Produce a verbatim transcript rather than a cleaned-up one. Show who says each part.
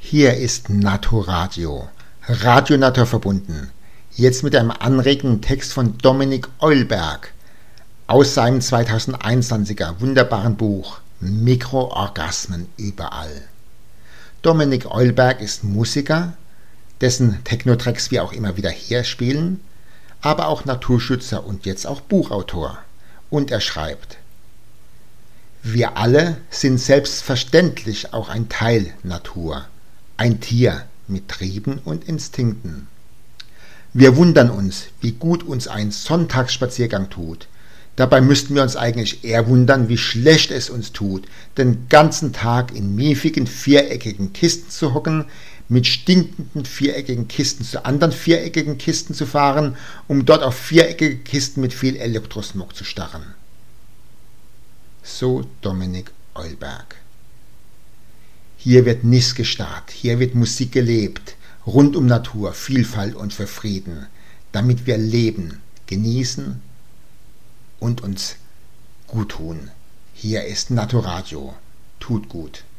Speaker 1: Hier ist Naturadio, Radio Natur verbunden. Jetzt mit einem anregenden Text von Dominik Eulberg aus seinem zweitausendeinundzwanziger wunderbaren Buch Mikroorgasmen überall. Dominik Eulberg ist Musiker, dessen Techno-Tracks wir auch immer wieder hier spielen, aber auch Naturschützer und jetzt auch Buchautor. Und er schreibt: Wir alle sind selbstverständlich auch ein Teil Natur, ein Tier mit Trieben und Instinkten. Wir wundern uns, wie gut uns ein Sonntagsspaziergang tut. Dabei müssten wir uns eigentlich eher wundern, wie schlecht es uns tut, den ganzen Tag in miefigen, viereckigen Kisten zu hocken, mit stinkenden viereckigen Kisten zu anderen viereckigen Kisten zu fahren, um dort auf viereckige Kisten mit viel Elektrosmog zu starren. So Dominik Eulberg. Hier wird nichts gestarrt, hier wird Musik gelebt, rund um Natur, Vielfalt und für Frieden, damit wir leben, genießen und uns gut tun. Hier ist Naturadio. Tut gut.